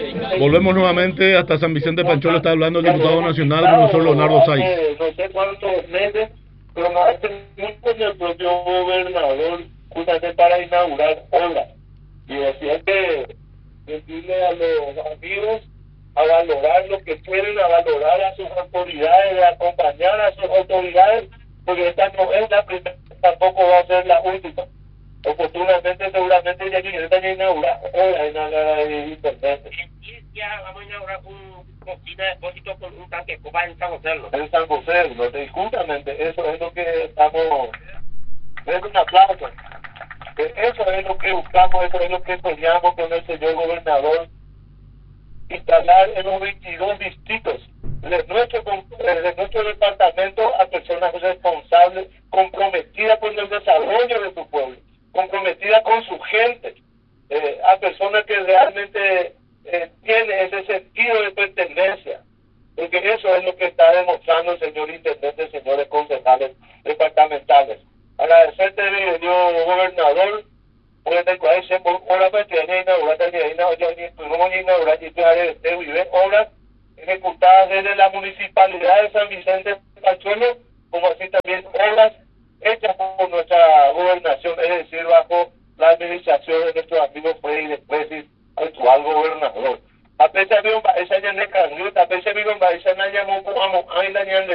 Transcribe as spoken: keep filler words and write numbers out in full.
Volvemos nuevamente hasta San Vicente Pancholo. Está hablando el diputado nacional, profesor Leonardo Saiz. No sé cuántos meses, pero no hace mucho el propio gobernador, justamente para inaugurar obras. Y decía que decirle a los amigos a valorar lo que quieren, a valorar a sus autoridades, a acompañar a sus autoridades, porque esta no es la primera, tampoco va a ser la última. Oportunamente, seguramente, ya que están inaugurando obras en la internet. Y ya vamos a inaugurar un cocina de depósito con un tanque de copa en San José. En San José, no, justamente eso es lo que estamos, es un aplauso. Eso es lo que buscamos, eso es lo que soñamos con el señor gobernador, instalar en los veintidós distritos de nuestro, de nuestro departamento a personas responsables, comprometidas con el desarrollo de su pueblo, comprometidas con su gente, eh, a personas que realmente eh, tienen ese sentido de pertenencia, porque eso es lo que está demostrando el señor intendente, señores concejales departamentales. Agradecerte, señor gobernador, por esta cual por obras pertinentes inauguradas y obras ejecutadas desde la municipalidad de San Vicente de Pachuelo, como así también obras hechas por nuestra gobernación, es decir, bajo la administración de nuestro amigo Freddy después actual gobernador. A pesar de